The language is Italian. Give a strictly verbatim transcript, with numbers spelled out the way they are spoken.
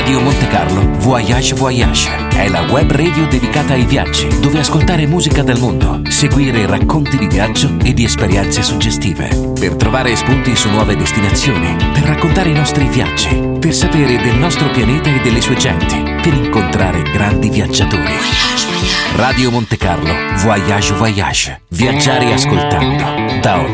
Radio Monte Carlo Voyage Voyage è la web radio dedicata ai viaggi, dove ascoltare musica del mondo, seguire racconti di viaggio e di esperienze suggestive, per trovare spunti su nuove destinazioni, per raccontare i nostri viaggi, per sapere del nostro pianeta e delle sue genti, per incontrare grandi viaggiatori. Radio Monte Carlo Voyage Voyage. Viaggiare ascoltando. Da